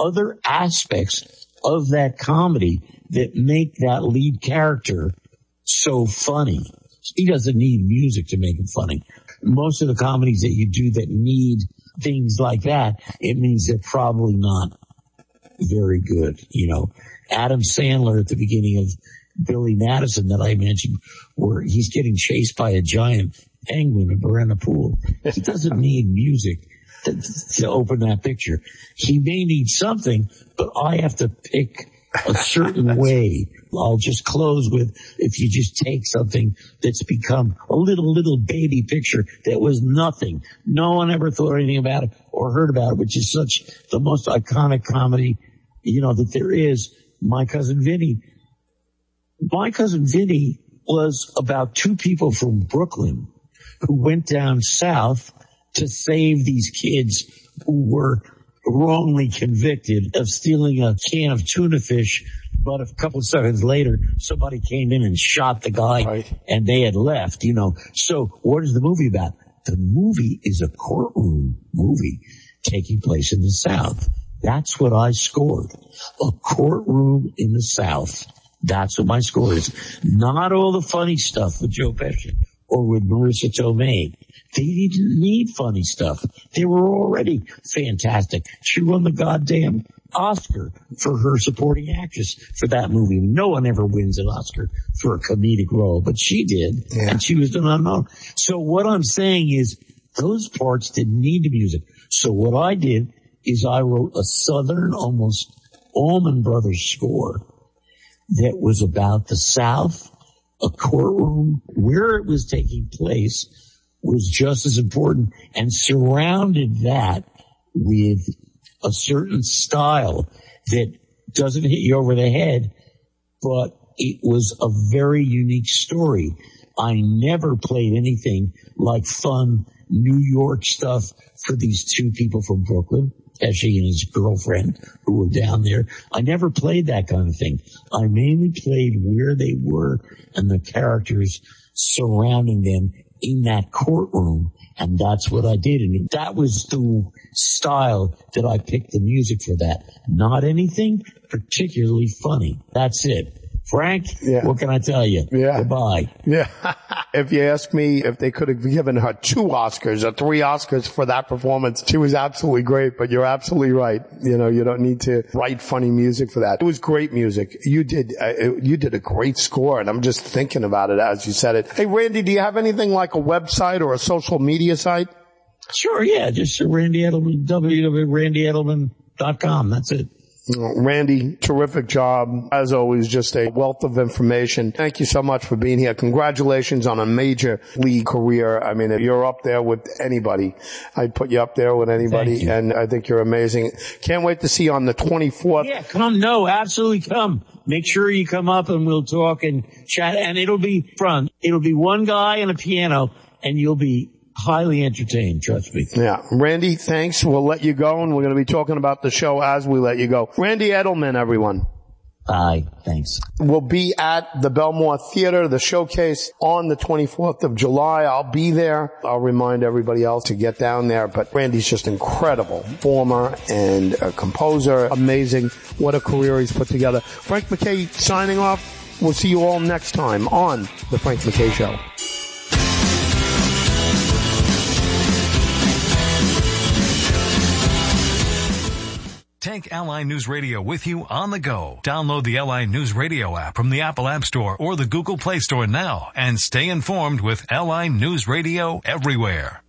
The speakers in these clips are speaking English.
other aspects of that comedy that make that lead character so funny. He doesn't need music to make him funny. Most of the comedies that you do that need things like that, it means they're probably not very good. Adam Sandler at the beginning of Billy Madison that I mentioned, where he's getting chased by a giant penguin around a pool. He doesn't need music to open that picture. He may need something, but I have to pick a certain way. I'll just close with, if you just take something that's become a little baby picture that was nothing. No one ever thought anything about it or heard about it, which is such the most iconic comedy, that there is. My Cousin Vinny. My Cousin Vinny was about two people from Brooklyn who went down south to save these kids who were wrongly convicted of stealing a can of tuna fish, but a couple of seconds later, somebody came in and shot the guy, right, and they had left, So what is the movie about? The movie is a courtroom movie taking place in the South. That's what I scored. A courtroom in the South. That's what my score is. Not all the funny stuff with Joe Pesci or with Marissa Tomei. They didn't need funny stuff. They were already fantastic. She won the goddamn Oscar for her supporting actress for that movie. No one ever wins an Oscar for a comedic role, but she did, and she was an unknown. So what I'm saying is those parts didn't need the music. So what I did is I wrote a Southern, almost Allman Brothers score that was about the South. A courtroom where it was taking place was just as important, and surrounded that with a certain style that doesn't hit you over the head, but it was a very unique story. I never played anything like fun New York stuff for these two people from Brooklyn, Pesci and his girlfriend who were down there. I never played that kind of thing. I mainly played where they were and the characters surrounding them in that courtroom, and that's what I did. And that was the style that I picked the music for that. Not anything particularly funny. That's it. Frank, what can I tell you? Goodbye. If you ask me if they could have given her 2 Oscars or 3 Oscars for that performance, she was absolutely great, but you're absolutely right. You don't need to write funny music for that. It was great music. You did a great score, and I'm just thinking about it as you said it. Hey, Randy, do you have anything like a website or a social media site? Sure, just Randy Edelman, www.randyedelman.com. That's it. Randy, terrific job. As always, just a wealth of information. Thank you so much for being here. Congratulations on a major league career. I mean, you're up there with anybody. I'd put you up there with anybody, and I think you're amazing. Can't wait to see you on the 24th. Yeah, come. No, absolutely come. Make sure you come up and we'll talk and chat, and it'll be fun. It'll be one guy and a piano, and you'll be highly entertained, trust me. Yeah. Randy, thanks. We'll let you go, and we're going to be talking about the show as we let you go. Randy Edelman, everyone. Bye. Thanks. We'll be at the Belmore Theater, the showcase, on the 24th of July. I'll be there. I'll remind everybody else to get down there. But Randy's just incredible. Performer and a composer. Amazing. What a career he's put together. Frank MacKay signing off. We'll see you all next time on The Frank MacKay Show. Take LI News Radio with you on the go. Download the LI News Radio app from the Apple App Store or the Google Play Store now and stay informed with LI News Radio everywhere.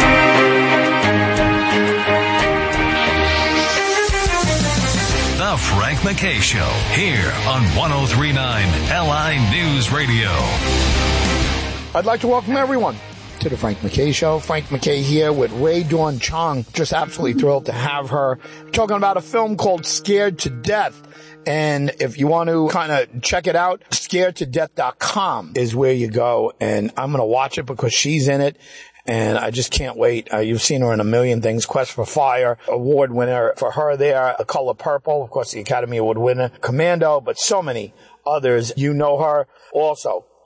The Frank MacKay Show, here on 103.9 LI News Radio. I'd like to welcome everyone to the Frank MacKay Show. Frank MacKay here with Rae Dawn Chong. Just absolutely thrilled to have her. Talking about a film called Scared to Death. And if you want to kind of check it out, scaredtodeath.com is where you go. And I'm going to watch it because she's in it. And I just can't wait. You've seen her in a million things. Quest for Fire, award winner for her there. The Color Purple, of course, the Academy Award winner. Commando, but so many others. You know her also.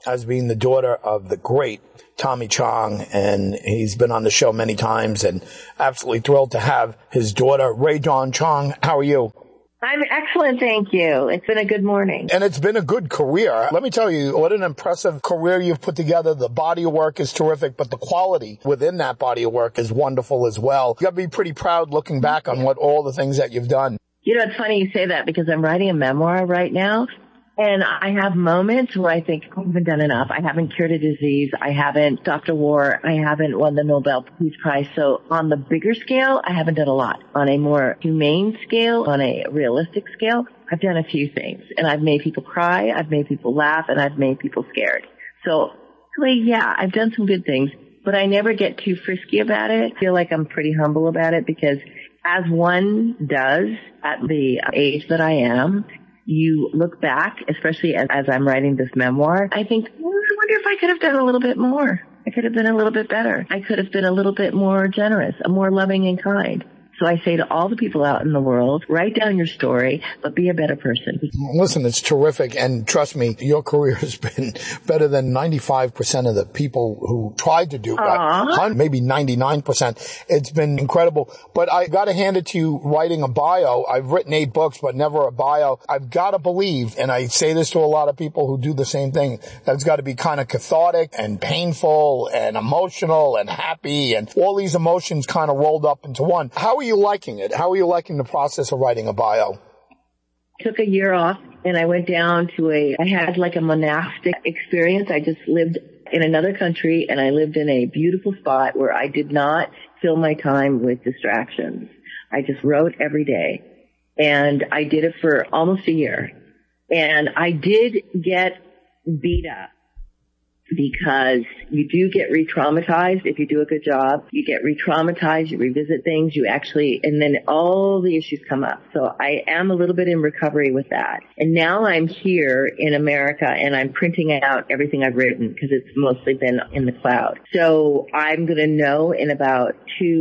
as being the daughter of the great Tommy Chong, and he's been on the show many times, and absolutely thrilled to have his daughter, Rae Dawn Chong. How are you? I'm excellent, thank you. It's been a good morning. And it's been a good career. Let me tell you, what an impressive career you've put together. The body of work is terrific, but the quality within that body of work is wonderful as well. You got to be pretty proud looking back on all the things that you've done. You know, it's funny you say that because I'm writing a memoir right now. And I have moments where I think, I haven't done enough. I haven't cured a disease. I haven't stopped a war. I haven't won the Nobel Peace Prize. So on the bigger scale, I haven't done a lot. On a more humane scale, on a realistic scale, I've done a few things. And I've made people cry, I've made people laugh, and I've made people scared. So, really, yeah, I've done some good things. But I never get too frisky about it. I feel like I'm pretty humble about it because as one does at the age that I am, you look back, especially as I'm writing this memoir, I think, well, I wonder if I could have done a little bit more. I could have been a little bit better. I could have been a little bit more generous, more loving and kind. So I say to all the people out in the world, write down your story, but be a better person. Listen, it's terrific. And trust me, your career has been better than 95% of the people who tried to do that. Maybe 99%. It's been incredible. But I got to hand it to you writing a bio. I've written 8 books, but never a bio. I've got to believe, and I say this to a lot of people who do the same thing, that it's got to be kind of cathartic and painful and emotional and happy and all these emotions kind of rolled up into one. How are you liking it? How are you liking the process of writing a bio? I took a year off and I went down to I had like a monastic experience. I just lived in another country and I lived in a beautiful spot where I did not fill my time with distractions. I just wrote every day and I did it for almost a year. And I did get beat up because you do get re-traumatized if you do a good job. You get re-traumatized, you revisit things, and then all the issues come up. So I am a little bit in recovery with that. And now I'm here in America and I'm printing out everything I've written because it's mostly been in the cloud. So I'm going to know in about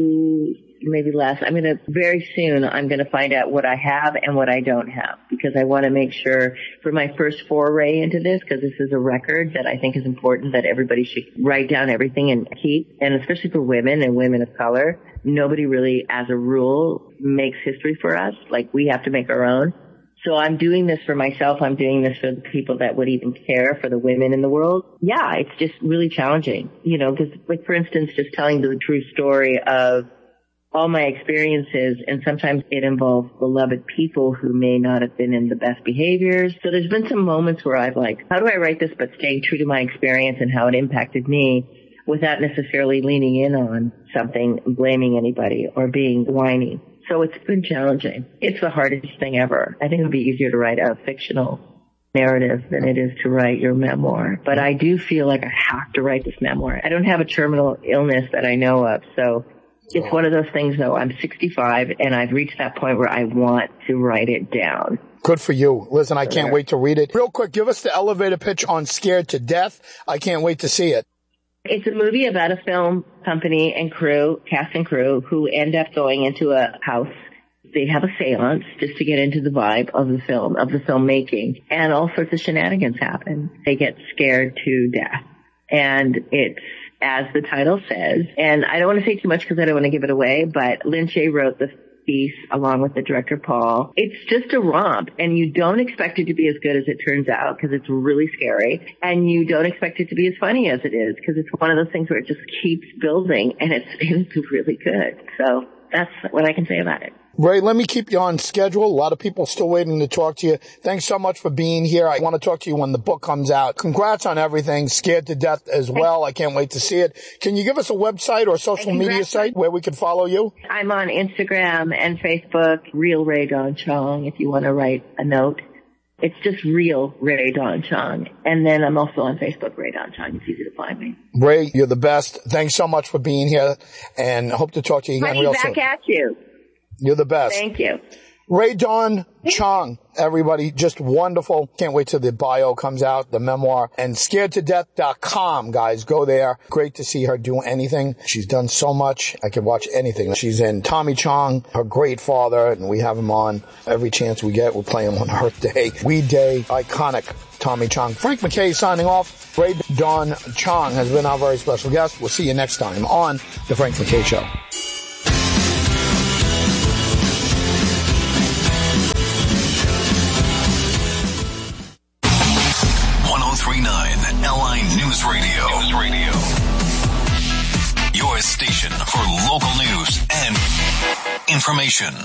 2, maybe less. Very soon I'm going to find out what I have and what I don't have because I want to make sure for my first foray into this, because this is a record that I think is important that everybody should write down everything and keep, and especially for women and women of color. Nobody really, as a rule, makes history for us. Like, we have to make our own. So I'm doing this for myself. I'm doing this for the people that would even care, for the women in the world. Yeah, it's just really challenging, because, like, for instance, just telling the true story of all my experiences, and sometimes it involves beloved people who may not have been in the best behaviors. So there's been some moments where I've how do I write this but staying true to my experience and how it impacted me without necessarily leaning in on something, blaming anybody or being whiny. So it's been challenging. It's the hardest thing ever. I think it would be easier to write a fictional narrative than it is to write your memoir. But I do feel like I have to write this memoir. I don't have a terminal illness that I know of, so it's one of those things, though. I'm 65, and I've reached that point where I want to write it down. Good for you. Listen, I can't wait to read it. Real quick, give us the elevator pitch on Scared to Death. I can't wait to see it. It's a movie about a film company and crew, cast and crew, who end up going into a house. They have a seance just to get into the vibe of the film, of the filmmaking, and all sorts of shenanigans happen. They get scared to death. And it's, as the title says, and I don't want to say too much because I don't want to give it away, but Lin Shaye wrote the piece along with the director Paul. It's just a romp, and you don't expect it to be as good as it turns out because it's really scary, and you don't expect it to be as funny as it is because it's one of those things where it just keeps building, and it's really good. So that's what I can say about it. Rae, let me keep you on schedule. A lot of people still waiting to talk to you. Thanks so much for being here. I want to talk to you when the book comes out. Congrats on everything. Scared to Death as well. I can't wait to see it. Can you give us a website or social media site where we can follow you? I'm on Instagram and Facebook, Real Rae Dawn Chong, if you want to write a note. It's just Real Rae Dawn Chong. And then I'm also on Facebook, Rae Dawn Chong. It's easy to find me. Rae, you're the best. Thanks so much for being here, and hope to talk to you again real soon. Back at you. You're the best. Thank you. Rae Dawn Chong, everybody, just wonderful. Can't wait till the bio comes out, the memoir. And scaredtodeath.com, guys, go there. Great to see her do anything. She's done so much. I can watch anything. She's in Tommy Chong, her great father, and we have him on every chance we get. We'll play him on Earth Day, Weed Day, iconic Tommy Chong. Frank McKay signing off. Ray Dawn Chong has been our very special guest. We'll see you next time on The Frank McKay Show. LI News Radio. Your station for local news and information.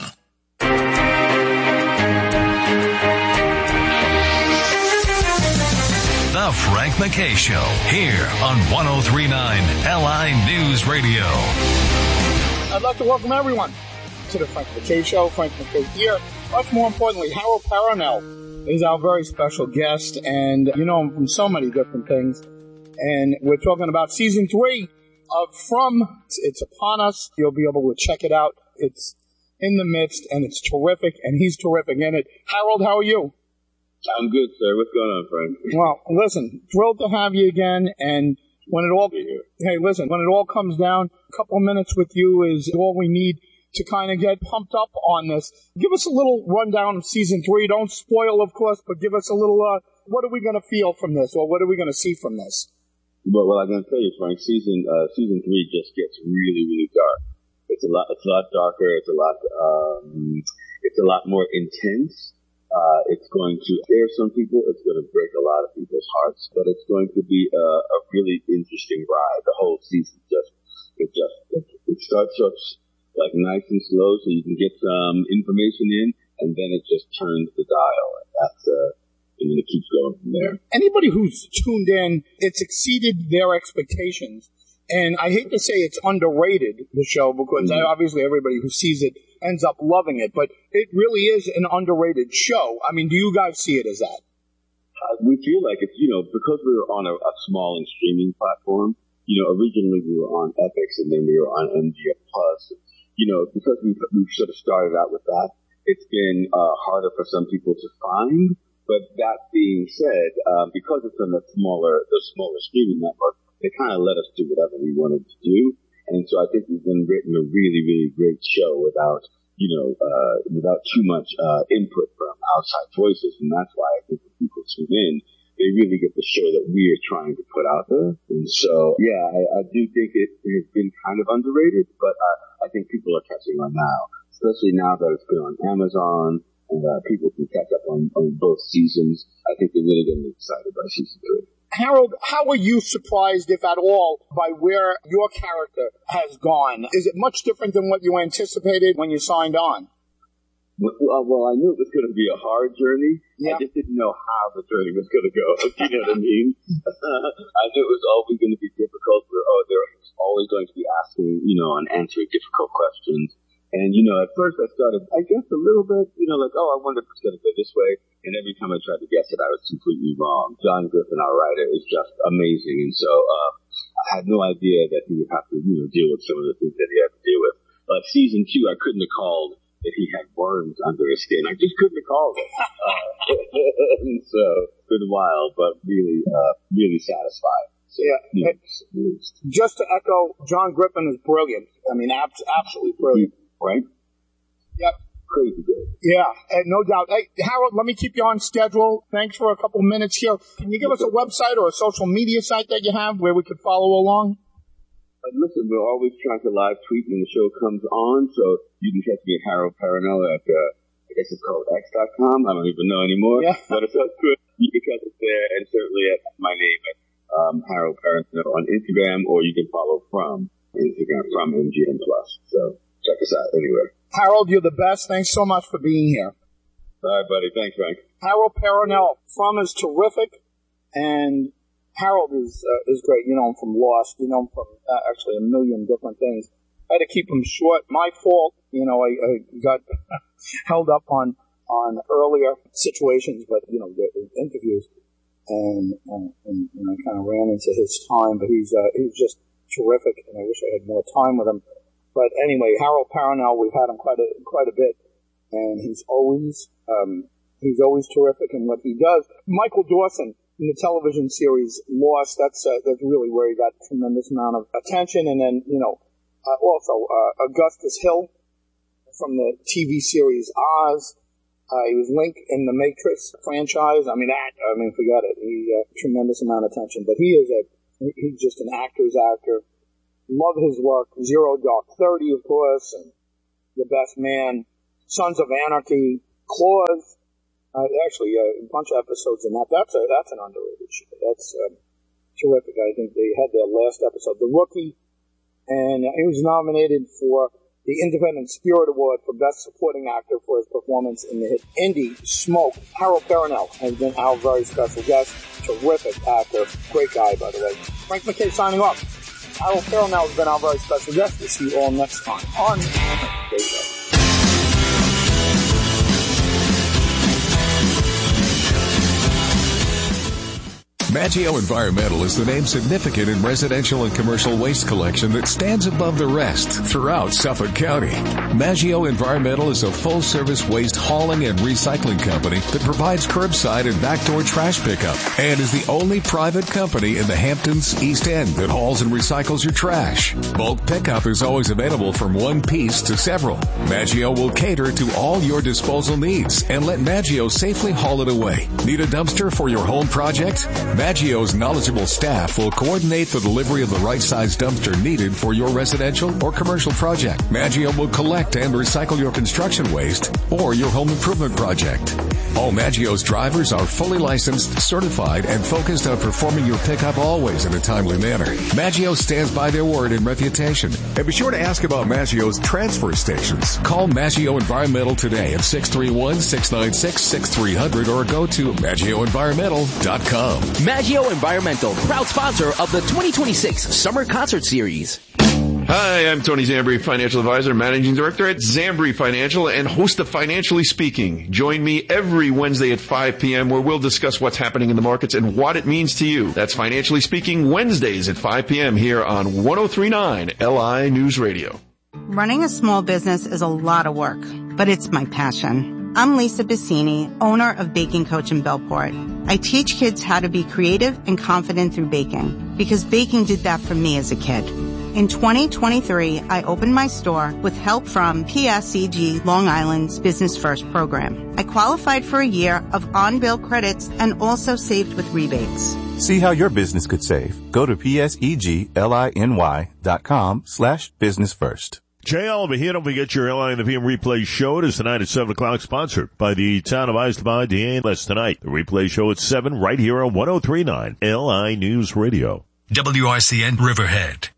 The Frank McKay Show, here on 103.9 LI News Radio. I'd like to welcome everyone to the Frank McKay Show. Frank McKay here. Much more importantly, Harold Perrineau is our very special guest, and you know him from so many different things. And we're talking about season 3 of From. It's upon us. You'll be able to check it out. It's in the midst, and it's terrific, and he's terrific in it. Harold, how are you? I'm good, sir. What's going on, Frank? Well, listen, thrilled to have you again, and when it all comes down, a couple of minutes with you is all we need to kind of get pumped up on this. Give us a little rundown of season 3. Don't spoil, of course, but give us a little, what are we going to feel from this, or what are we going to see from this? Well, I'm going to tell you, Frank, season 3 just gets really, really dark. It's a lot darker. It's a lot more intense. It's going to scare some people. It's going to break a lot of people's hearts, but it's going to be a really interesting ride. The whole season it starts off like nice and slow, so you can get some information in, and then it just turns the dial. And it keeps going from there. Anybody who's tuned in, it's exceeded their expectations. And I hate to say it's underrated, the show, because obviously everybody who sees it ends up loving it, but it really is an underrated show. I mean, do you guys see it as that? We feel like it's, because we were on a small and streaming platform, originally we were on Epix and then we were on MGM Plus. Because we sort of started out with that, it's been harder for some people to find. But that being said, because it's on the smaller streaming network, they kind of let us do whatever we wanted to do. And so I think we've been written a really, really great show without too much input from outside voices. And that's why I think when people tune in, they really get the show that we are trying to put out there. And so, yeah, I do think it has been kind of underrated, but I think people are catching on now, especially now that it's been on Amazon and people can catch up on both seasons. I think they're really getting excited by season 3. Harold, how were you surprised, if at all, by where your character has gone? Is it much different than what you anticipated when you signed on? Well, I knew it was going to be a hard journey. Yeah. I just didn't know how the journey was going to go. You know what I mean? I knew it was always going to be difficult. They're always going to be asking, and answering difficult questions. And, at first I started, I guess a little bit, I wonder if it's going to go this way. And every time I tried to guess it, I was completely wrong. John Griffin, our writer, is just amazing. And so, I had no idea that he would have to, deal with some of the things that he had to deal with. But season 2, I couldn't have called if he had worms under his skin. I just couldn't have called it. And so, it's been wild, but really, really satisfied. So, yeah. Just to echo, John Griffin is brilliant. I mean, absolutely brilliant. Right? Yep. Crazy good. Yeah, no doubt. Hey, Harold, let me keep you on schedule. Thanks for a couple minutes here. Can you give us a website or a social media site that you have where we could follow along? Listen, we're always trying to live tweet when the show comes on, so you can catch me at Harold Perrineau at, I guess it's called X.com. I don't even know anymore. Yeah. But it's good. You can catch us there, and certainly at my name at Harold Perrineau on Instagram, or you can follow from Instagram from MGM Plus. So check us out anywhere. Harold, you're the best. Thanks so much for being here. All right, buddy. Thanks, Frank. Harold Perrineau. From is terrific, and Harold is great. You know him from Lost. You know him from actually a million different things. I had to keep him short. My fault. I got held up on earlier situations, but the interviews, and I kind of ran into his time. But he's just terrific, and I wish I had more time with him. But anyway, Harold Perrineau, we've had him quite a bit, and he's always terrific in what he does. Michael Dawson in the television series Lost, that's really where he got a tremendous amount of attention. And then also Augustus Hill from the TV series Oz, He was Link in the Matrix franchise. Forget it. Tremendous amount of attention. But he's just an actor's actor. Love his work. Zero Dark 30, of course, and The Best Man, Sons of Anarchy, Claws. Actually, a bunch of episodes in that. That's an underrated show. That's terrific. I think they had their last episode, The Rookie, and he was nominated for the Independent Spirit Award for Best Supporting Actor for his performance in the hit indie Smoke. Harold Perrineau has been our very special guest. Terrific actor. Great guy, by the way. Frank McKay signing off. Harold Perrineau has been our very special guest. We'll see you all next time on Frank McKay Show. Maggio Environmental is the name significant in residential and commercial waste collection that stands above the rest throughout Suffolk County. Maggio Environmental is a full-service waste hauling and recycling company that provides curbside and backdoor trash pickup and is the only private company in the Hamptons East End that hauls and recycles your trash. Bulk pickup is always available from one piece to several. Maggio will cater to all your disposal needs and let Maggio safely haul it away. Need a dumpster for your home project? Maggio's knowledgeable staff will coordinate the delivery of the right size dumpster needed for your residential or commercial project. Maggio will collect and recycle your construction waste or your home improvement project. All Maggio's drivers are fully licensed, certified, and focused on performing your pickup always in a timely manner. Maggio stands by their word and reputation. And be sure to ask about Maggio's transfer stations. Call Maggio Environmental today at 631-696-6300 or go to MaggioEnvironmental.com. Maggio Environmental, proud sponsor of the 2026 Summer Concert Series. Hi, I'm Tony Zambri, Financial Advisor, Managing Director at Zambri Financial, and host of Financially Speaking. Join me every Wednesday at 5 p.m. where we'll discuss what's happening in the markets and what it means to you. That's Financially Speaking, Wednesdays at 5 p.m. here on 103.9 LI News Radio. Running a small business is a lot of work, but it's my passion. I'm Lisa Bassini, owner of Baking Coach in Bellport. I teach kids how to be creative and confident through baking, because baking did that for me as a kid. In 2023, I opened my store with help from PSEG Long Island's Business First program. I qualified for a year of on-bill credits and also saved with rebates. See how your business could save. Go to PSEGLINY.com/businessfirst. Jay Oliver here. Don't forget your LI in the PM replay show. It is tonight at 7 o'clock, sponsored by the town of Islip Less tonight. The replay show at 7 right here on 103.9 LI News Radio. WRCN Riverhead.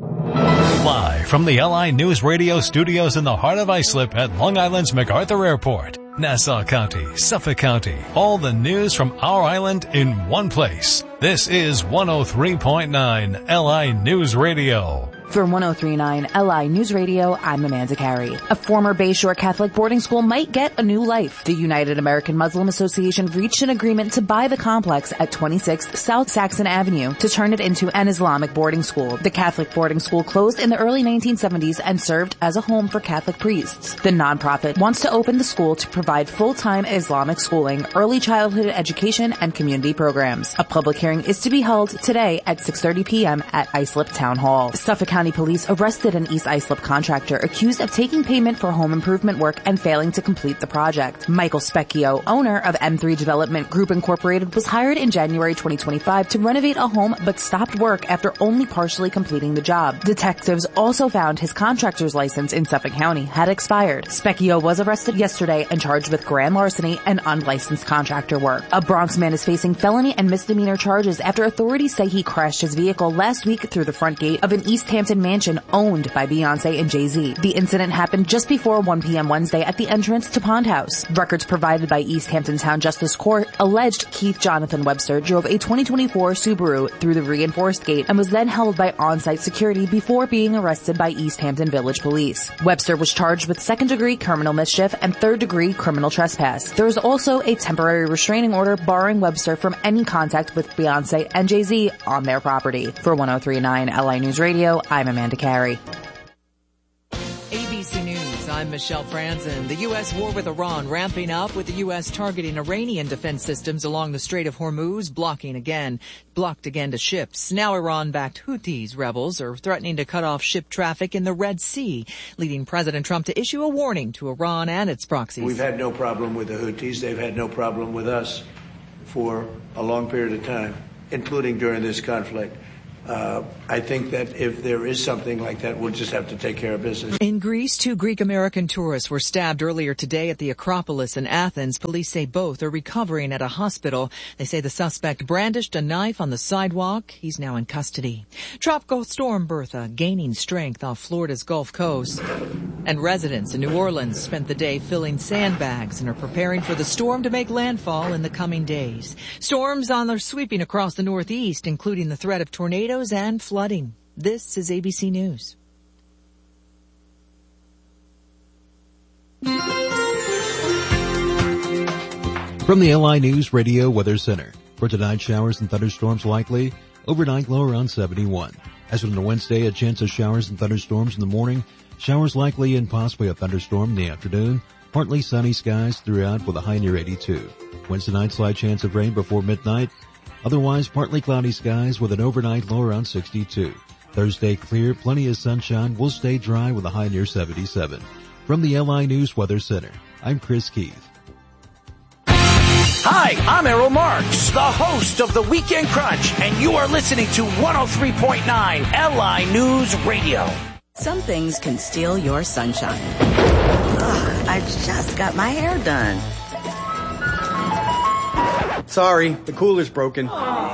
Live from the LI News Radio studios in the heart of Islip at Long Island's MacArthur Airport, Nassau County, Suffolk County. All the news from our island in one place. This is 103.9 LI News Radio. For 103.9 LI News Radio, I'm Amanda Carey. A former Bayshore Catholic boarding school might get a new life. The United American Muslim Association reached an agreement to buy the complex at 26th South Saxon Avenue to turn it into an Islamic boarding school. The Catholic boarding school closed in the early 1970s and served as a home for Catholic priests. The nonprofit wants to open the school to provide full-time Islamic schooling, early childhood education, and community programs. A public hearing is to be held today at 6:30 p.m. at Islip Town Hall. Suffolk County Police arrested an East Islip contractor accused of taking payment for home improvement work and failing to complete the project. Michael Specchio, owner of M3 Development Group Incorporated, was hired in January 2025 to renovate a home but stopped work after only partially completing the job. Detectives also found his contractor's license in Suffolk County had expired. Specchio was arrested yesterday and charged with grand larceny and unlicensed contractor work. A Bronx man is facing felony and misdemeanor charges after authorities say he crashed his vehicle last week through the front gate of an East Hampton mansion owned by Beyonce and Jay-Z. The incident happened just before 1 p.m. Wednesday at the entrance to Pond House. Records provided by East Hampton Town Justice Court alleged Keith Jonathan Webster drove a 2024 Subaru through the reinforced gate and was then held by on-site security before being arrested by East Hampton Village Police. Webster was charged with second-degree criminal mischief and third-degree criminal trespass. There is also a temporary restraining order barring Webster from any contact with Beyonce and Jay-Z on their property. For 103.9 LI News Radio, I'm Amanda Carey. ABC News on I'm Michelle Franzen. The U.S. war with Iran ramping up, with the U.S. targeting Iranian defense systems along the Strait of Hormuz, blocked again to ships. Now Iran-backed Houthis rebels are threatening to cut off ship traffic in the Red Sea, leading President Trump to issue a warning to Iran and its proxies. We've had no problem with the Houthis. They've had no problem with us for a long period of time, including during this conflict. I think that if there is something like that, we'll just have to take care of business. In Greece, 2 Greek-American tourists were stabbed earlier today at the Acropolis in Athens. Police say both are recovering at a hospital. They say the suspect brandished a knife on the sidewalk. He's now in custody. Tropical storm Bertha gaining strength off Florida's Gulf Coast. And residents in New Orleans spent the day filling sandbags and are preparing for the storm to make landfall in the coming days. Storms are sweeping across the Northeast, including the threat of tornadoes and flooding. This is ABC News. From the LI News Radio Weather Center. For tonight, showers and thunderstorms likely. Overnight low around 71. As for Wednesday, a chance of showers and thunderstorms in the morning. Showers likely and possibly a thunderstorm in the afternoon. Partly sunny skies throughout with a high near 82. Wednesday night, slight chance of rain before midnight. Otherwise, partly cloudy skies with an overnight low around 62. Thursday, clear, plenty of sunshine. Will stay dry with a high near 77. From the LI News Weather Center, I'm Chris Keith. Hi, I'm Errol Marks, the host of The Weekend Crunch, and you are listening to 103.9 LI News Radio. Some things can steal your sunshine. I just got my hair done. Sorry, the cooler's broken.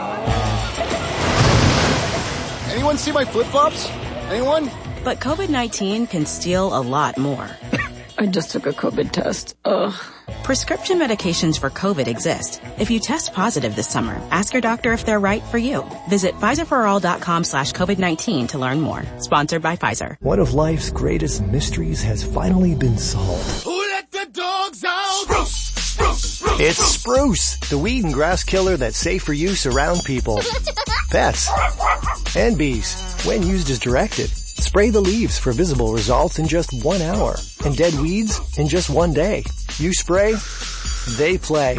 Anyone see my flip-flops? Anyone? But COVID-19 can steal a lot more. I just took a COVID test. Ugh. Prescription medications for COVID exist. If you test positive this summer, ask your doctor if they're right for you. Visit PfizerForAll.com/COVID-19 to learn more. Sponsored by Pfizer. One of life's greatest mysteries has finally been solved. Who let the dogs out? Spruce! Spruce! Spruce! It's Spruce, the weed and grass killer that's safe for use around people, pets, and bees when used as directed. Spray the leaves for visible results in just 1 hour and dead weeds in just 1 day. You spray, they play.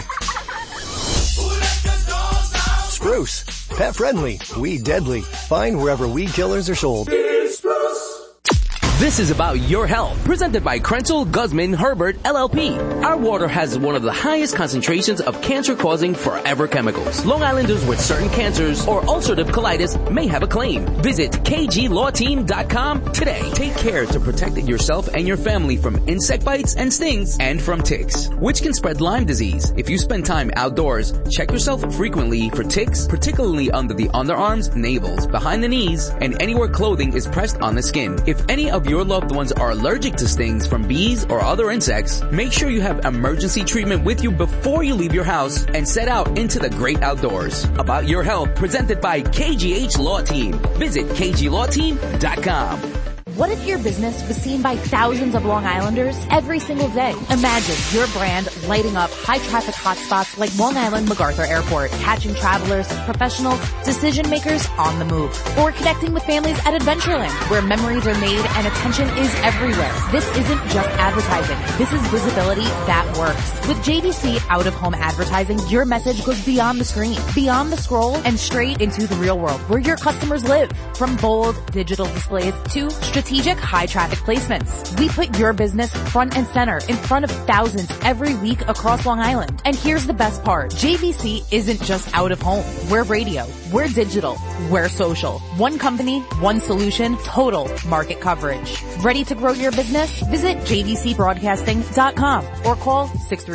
Spruce, pet friendly, weed deadly. Find wherever weed killers are sold. This is About Your Health, presented by Krenzel Guzman Herbert LLP. Our water has one of the highest concentrations of cancer-causing forever chemicals. Long Islanders with certain cancers or ulcerative colitis may have a claim. Visit kglawteam.com today. Take care to protect yourself and your family from insect bites and stings and from ticks, which can spread Lyme disease. If you spend time outdoors, check yourself frequently for ticks, particularly under the underarms, navels, behind the knees, and anywhere clothing is pressed on the skin. If any of your loved ones are allergic to stings from bees or other insects, make sure you have emergency treatment with you before you leave your house and set out into the great outdoors. About Your Health, presented by KGH Law Team. Visit kglawteam.com. What if your business was seen by thousands of Long Islanders every single day? Imagine your brand lighting up high-traffic hotspots like Long Island MacArthur Airport, catching travelers, professionals, decision-makers on the move. Or connecting with families at Adventureland, where memories are made and attention is everywhere. This isn't just advertising. This is visibility that works. With JVC out-of-home advertising, your message goes beyond the screen, beyond the scroll, and straight into the real world, where your customers live. From bold digital displays to strategic high-traffic placements. We put your business front and center in front of thousands every week across Long Island. And here's the best part. JVC isn't just out of home. We're radio. We're digital. We're social. One company, one solution, total market coverage. Ready to grow your business? Visit jvcbroadcasting.com or call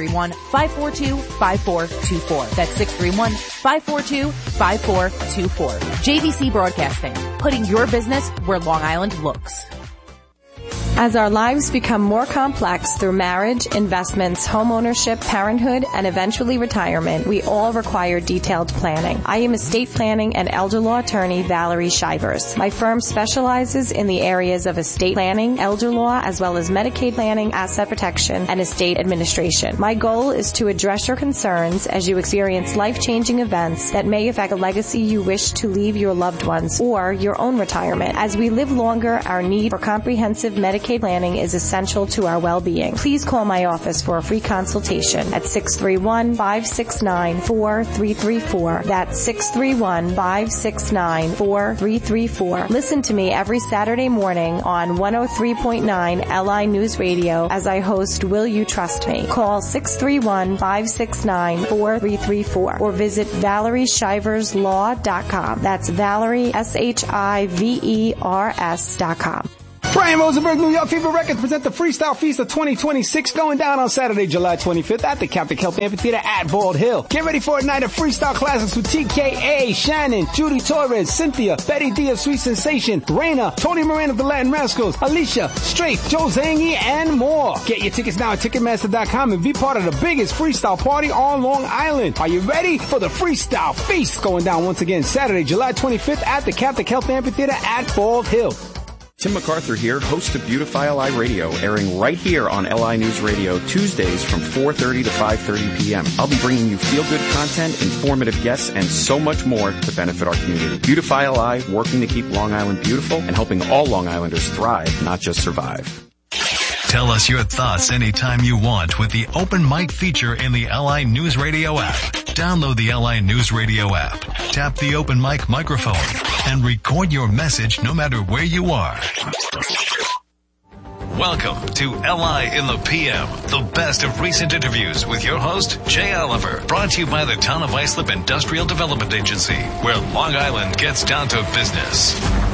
631-542-5424. That's 631-542-5424. JVC Broadcasting, putting your business where Long Island looks. As our lives become more complex through marriage, investments, home ownership, parenthood, and eventually retirement, we all require detailed planning. I am estate planning and elder law attorney Valerie Shivers. My firm specializes in the areas of estate planning, elder law, as well as Medicaid planning, asset protection, and estate administration. My goal is to address your concerns as you experience life-changing events that may affect the legacy you wish to leave your loved ones or your own retirement. As we live longer, our need for comprehensive Medicaid Medicaid planning is essential to our well-being. Please call my office for a free consultation at 631-569-4334. That's 631-569-4334. Listen to me every Saturday morning on 103.9 LI News Radio as I host Will You Trust Me? Call 631-569-4334 or visit ValerieShiverslaw.com. That's Valerie, SHIVERS.com. Brian Rosenberg, New York Fever Records present the Freestyle Feast of 2026 going down on Saturday, July 25th at the Catholic Health Amphitheater at Bald Hill. Get ready for a night of freestyle classics with TKA, Shannon, Judy Torres, Cynthia, Betty D of Sweet Sensation, Raina, Tony Moran of the Latin Rascals, Alicia, Straight, Joe Zangi, and more. Get your tickets now at Ticketmaster.com and be part of the biggest freestyle party on Long Island. Are you ready for the Freestyle Feast going down once again Saturday, July 25th at the Catholic Health Amphitheater at Bald Hill? Tim MacArthur here, host of Beautify LI Radio, airing right here on LI News Radio Tuesdays from 4:30 to 5:30 p.m. I'll be bringing you feel-good content, informative guests, and so much more to benefit our community. Beautify LI, working to keep Long Island beautiful and helping all Long Islanders thrive, not just survive. Tell us your thoughts anytime you want with the open mic feature in the LI News Radio app. Download the LI News Radio app, tap the open mic microphone, and record your message no matter where you are. Welcome to LI in the PM, the best of recent interviews with your host, Jay Oliver. Brought to you by the Town of Islip Industrial Development Agency, where Long Island gets down to business.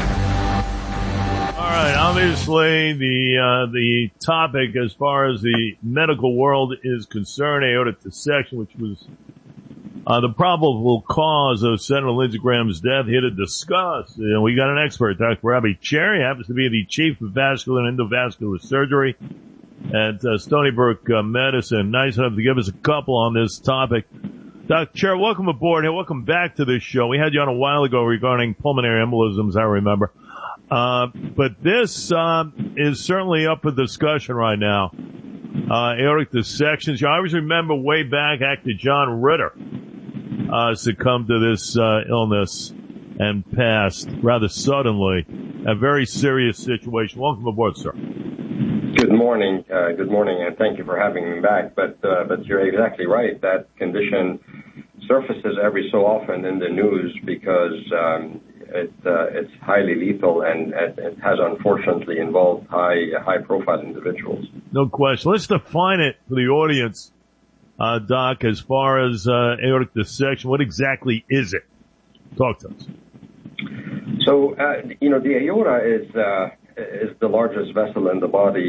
All right, obviously the topic as far as the medical world is concerned, aortic dissection, which was the probable cause of Senator Lindsey Graham's death, here to discuss. We got an expert, Dr. Robbie Cherry, happens to be the chief of vascular and endovascular surgery at Stony Brook Medicine. Nice enough to give us a couple on this topic. Dr. Cherry, welcome aboard here. Welcome back to this show. We had you on a while ago regarding pulmonary embolisms, I remember. But this is certainly up for discussion right now. Aortic dissections. I always remember way back, Actor John Ritter succumbed to this illness and passed rather suddenly. A very serious situation. Welcome aboard, sir. Good morning, and thank you for having me back. But you're exactly right. That condition surfaces every so often in the news because it's highly lethal, and it has unfortunately involved high-profile individuals. No question. Let's define it for the audience, Doc, as far as aortic dissection. What exactly is it? Talk to us. So, the aorta is the largest vessel in the body.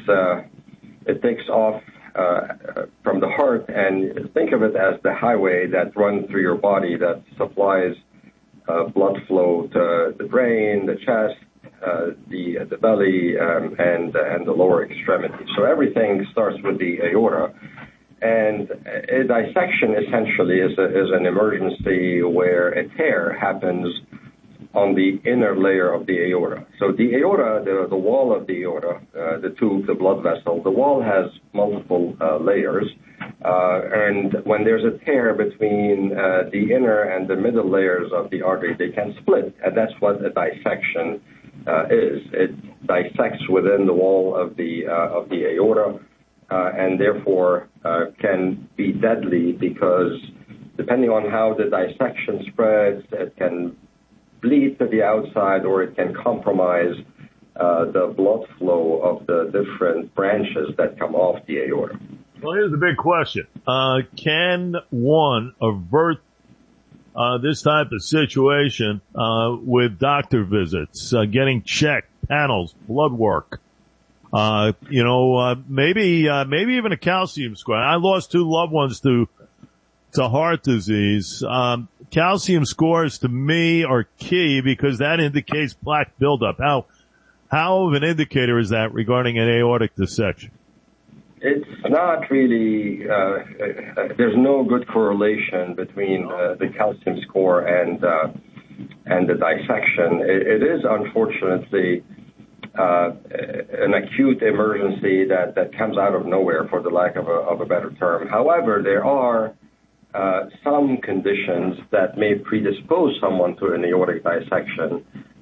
It takes off from the heart, and think of it as the highway that runs through your body that supplies blood flow to the brain, the chest, the belly, and the lower extremities. So everything starts with the aorta. And a dissection essentially is an emergency where a tear happens on the inner layer of the aorta. So the aorta, the wall of the aorta, the tube, the blood vessel, the wall has multiple layers. And when there's a tear between the inner and the middle layers of the artery, they can split. And that's what a dissection is. It dissects within the wall of the aorta, and therefore can be deadly because depending on how the dissection spreads, it can bleed to the outside or it can compromise the blood flow of the different branches that come off the aorta. Well, here's the big question. Can one avert this type of situation with doctor visits, getting checked, panels, blood work? Maybe even a calcium score. I lost 2 loved ones to heart disease. Calcium scores to me are key because that indicates plaque buildup. How of an indicator is that regarding an aortic dissection? It's not really, there's no good correlation between the calcium score and the dissection. It is unfortunately an acute emergency that comes out of nowhere, for the lack of a better term. However, there are some conditions that may predispose someone to an aortic dissection,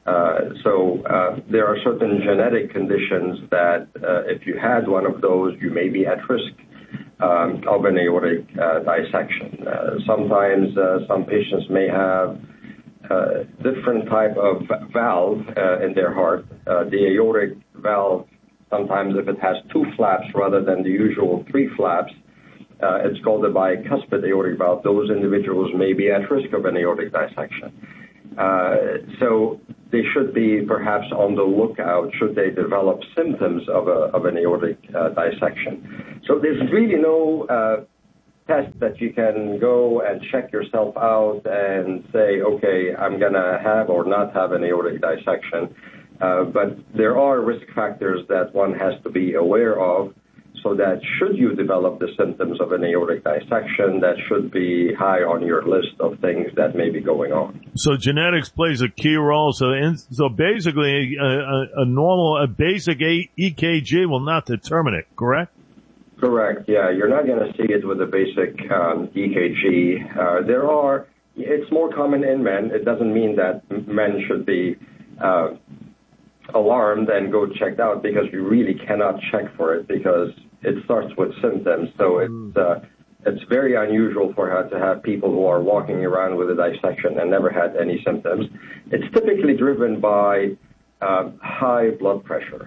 So there are certain genetic conditions that if you had one of those, you may be at risk of an aortic dissection. Sometimes some patients may have different type of valve in their heart. The aortic valve, sometimes if it has 2 flaps rather than the usual 3 flaps, it's called a bicuspid aortic valve. Those individuals may be at risk of an aortic dissection. So they should be perhaps on the lookout should they develop symptoms of an aortic dissection. So there's really no test that you can go and check yourself out and say, okay, I'm going to have or not have an aortic dissection. But there are risk factors that one has to be aware of, so that should you develop the symptoms of an aortic dissection, that should be high on your list of things that may be going on. So genetics plays a key role. So basically, a basic EKG will not determine it, correct? Correct. Yeah, you're not going to see it with a basic EKG. It's more common in men. It doesn't mean that men should be alarmed and go checked out, because you really cannot check for it because it starts with symptoms. So it's very unusual for her to have people who are walking around with a dissection and never had any symptoms. It's typically driven by high blood pressure.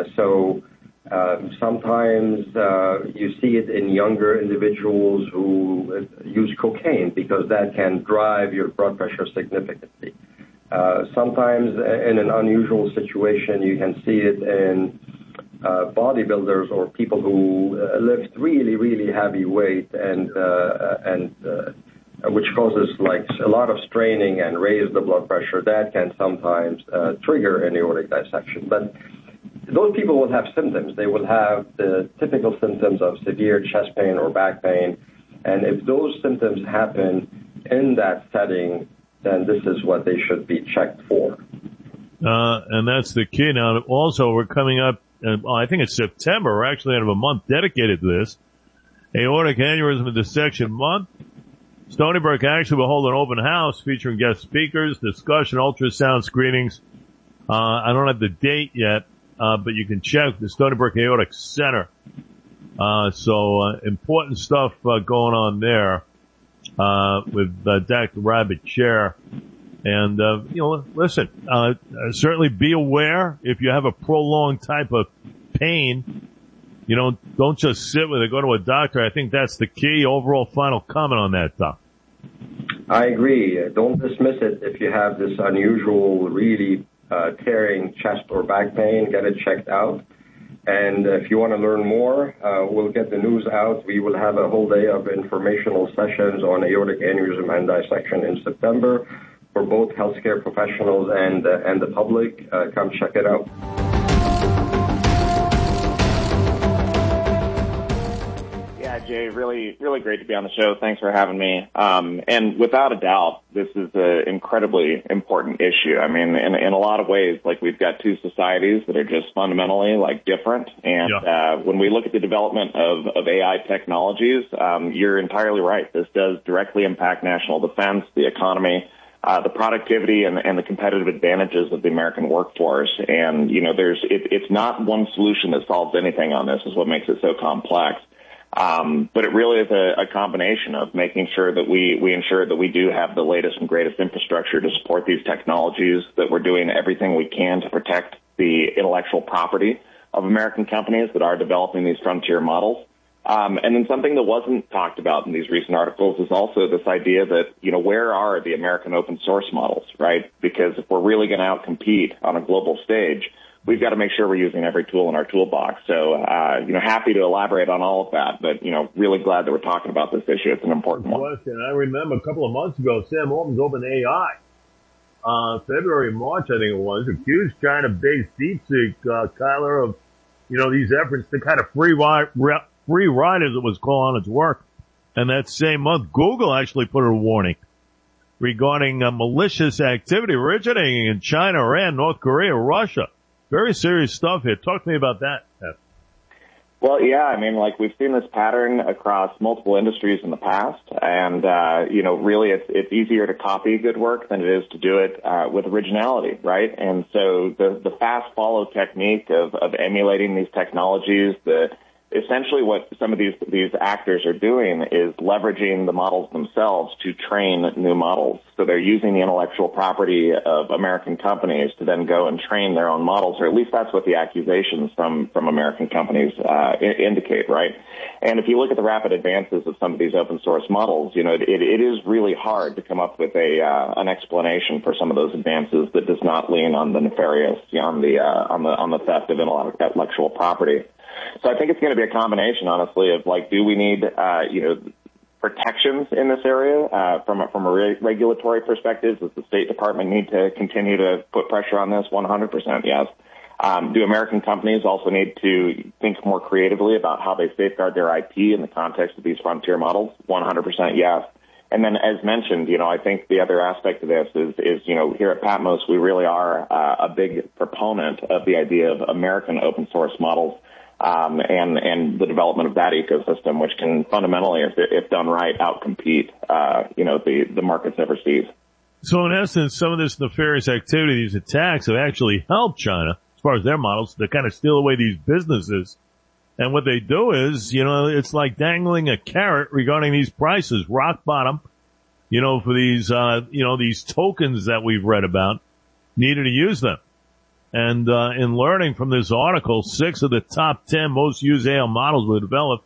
Sometimes you see it in younger individuals who use cocaine, because that can drive your blood pressure significantly. Sometimes in an unusual situation, you can see it in bodybuilders or people who lift really, really heavy weight and which causes like a lot of straining and raise the blood pressure. That can sometimes trigger an aortic dissection. But those people will have symptoms. They will have the typical symptoms of severe chest pain or back pain. And if those symptoms happen in that setting, then this is what they should be checked for. And that's the key. Now, also, we're coming up, I think it's September. We're actually out of a month dedicated to this. Aortic Aneurysm and Dissection Month. Stony Brook actually will hold an open house featuring guest speakers, discussion, ultrasound screenings. I don't have the date yet, but you can check the Stony Brook Aortic Center. Important stuff going on there with Dr. Rabbit Chair. And, listen, certainly be aware if you have a prolonged type of pain, don't just sit with it, go to a doctor. I think that's the key. Overall final comment on that, Doc. I agree. Don't dismiss it if you have this unusual, really tearing chest or back pain. Get it checked out. And if you want to learn more, we'll get the news out. We will have a whole day of informational sessions on aortic aneurysm and dissection in September for both healthcare professionals and the public. Come check it out. Yeah, Jay, really, really great to be on the show. Thanks for having me. And without a doubt, this is an incredibly important issue. I mean, in a lot of ways, like we've got two societies that are just fundamentally different. And when we look at the development of AI technologies, you're entirely right. This does directly impact national defense, the economy, the productivity and the competitive advantages of the American workforce. And, it's not one solution that solves anything on this, is what makes it so complex. But it really is a combination of making sure that we ensure that we do have the latest and greatest infrastructure to support these technologies, that we're doing everything we can to protect the intellectual property of American companies that are developing these frontier models. And then something that wasn't talked about in these recent articles is also this idea that, where are the American open source models, right? Because if we're really going to outcompete on a global stage, we've got to make sure we're using every tool in our toolbox. So, happy to elaborate on all of that, but, really glad that we're talking about this issue. It's an important one. I remember a couple of months ago, Sam Altman's OpenAI, February, March, I think it was, accused China-based DeepSeek, Kyler, of, these efforts to kind of free ride, as it was called, on its work. And that same month, Google actually put a warning regarding malicious activity originating in China, Iran, North Korea, Russia. Very serious stuff here. Talk to me about that, Pep. Well, yeah, I mean, like we've seen this pattern across multiple industries in the past, and really, it's easier to copy good work than it is to do it with originality, right? And so the fast follow technique of emulating these technologies, essentially what some of these actors are doing is leveraging the models themselves to train new models. So they're using the intellectual property of American companies to then go and train their own models, or at least that's what the accusations from American companies indicate, right? And if you look at the rapid advances of some of these open source models, it is really hard to come up with an explanation for some of those advances that does not lean on the nefarious, on the theft of intellectual property. So I think it's going to be a combination, honestly, of like, do we need, protections in this area from a regulatory perspective? Does the State Department need to continue to put pressure on this? 100% yes. Do American companies also need to think more creatively about how they safeguard their IP in the context of these frontier models? 100% yes. And then, as mentioned, I think the other aspect of this is here at Patmos, we really are a big proponent of the idea of American open source models. And the development of that ecosystem, which can fundamentally, if done right, outcompete, the markets overseas. So in essence, some of this nefarious activity, these attacks have actually helped China, as far as their models, to kind of steal away these businesses. And what they do is, it's like dangling a carrot regarding these prices, rock bottom, for these, these tokens that we've read about, needed to use them. And in learning from this article, 6 of the top 10 most used AI models were developed,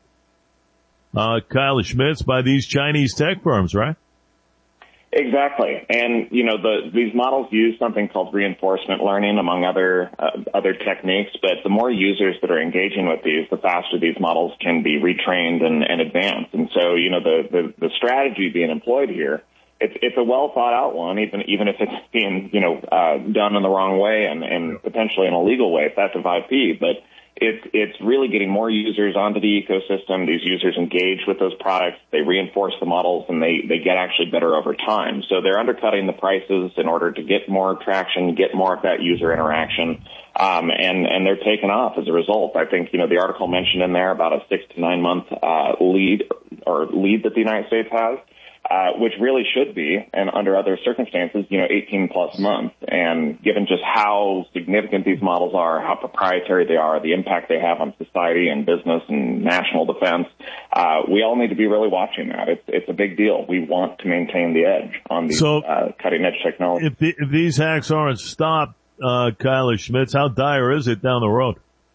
Kyle Schmitz, by these Chinese tech firms, right? Exactly. And, these models use something called reinforcement learning, among other techniques. But the more users that are engaging with these, the faster these models can be retrained and advanced. And so, the strategy being employed here, it's a well thought out one, even if it's being, done in the wrong way and potentially in a legal way, theft of IP. But it's really getting more users onto the ecosystem. These users engage with those products. They reinforce the models, and they get actually better over time. So they're undercutting the prices in order to get more traction, get more of that user interaction. And they're taking off as a result. I think, the article mentioned in there about a 6 to 9 month lead that the United States has. Which really should be, and under other circumstances, 18 plus months. And given just how significant these models are, how proprietary they are, the impact they have on society and business and national defense, we all need to be really watching that. It's a big deal. We want to maintain the edge on these cutting edge technology. If these hacks aren't stopped, Kyle Schmitz, how dire is it down the road?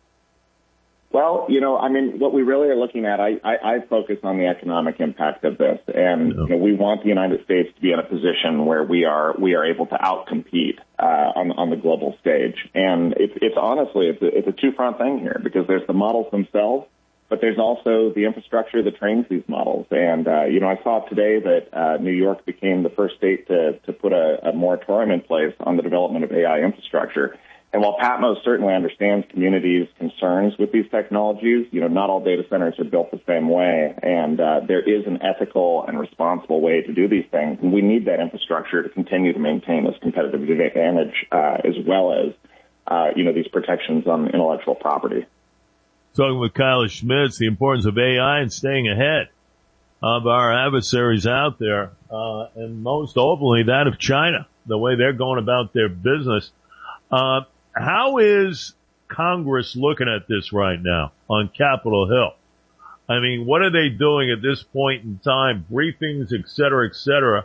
Well, what we really are looking at, I focus on the economic impact of this, and we want the United States to be in a position where we are able to outcompete on the global stage. And it's honestly a two-front thing here, because there's the models themselves, but there's also the infrastructure that trains these models. And I saw today that New York became the first state to put a moratorium in place on the development of AI infrastructure. And while Patmos certainly understands communities' concerns with these technologies, not all data centers are built the same way, and there is an ethical and responsible way to do these things. And we need that infrastructure to continue to maintain this competitive advantage, as well as, these protections on intellectual property. Talking with Kyle Schmitz, the importance of AI and staying ahead of our adversaries out there, and most openly that of China, the way they're going about their business. How is Congress looking at this right now on Capitol Hill? I mean, what are they doing at this point in time, briefings, et cetera,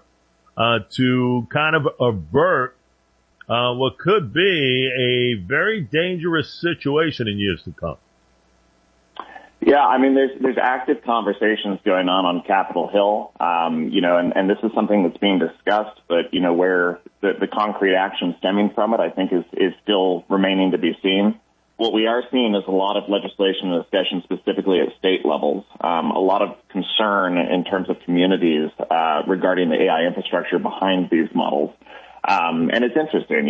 to kind of avert what could be a very dangerous situation in years to come? Yeah, I mean, there's active conversations going on Capitol Hill, and this is something that's being discussed, but, where the concrete action stemming from it, I think is still remaining to be seen. What we are seeing is a lot of legislation and discussion specifically at state levels, a lot of concern in terms of communities, regarding the AI infrastructure behind these models. And it's interesting,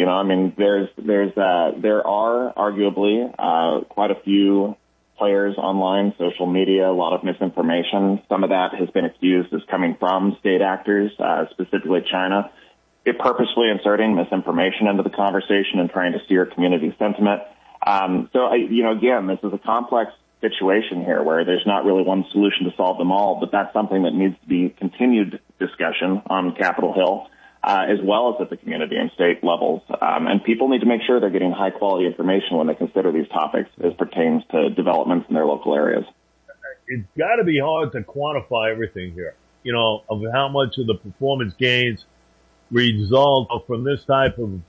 there are arguably, quite a few players online, social media, a lot of misinformation. Some of that has been accused as coming from state actors, specifically China. It purposely inserting misinformation into the conversation and trying to steer community sentiment. Again, this is a complex situation here where there's not really one solution to solve them all, but that's something that needs to be continued discussion on Capitol Hill, as well as at the community and state levels. And people need to make sure they're getting high quality information when they consider these topics as pertains to developments in their local areas. It's got to be hard to quantify everything here, you know, of how much of the performance gains result from this type of